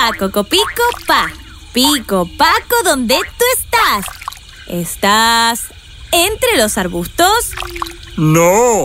pa, cocopico, pa. Pico, Paco, ¿dónde tú estás? ¿Estás entre los arbustos? ¡No!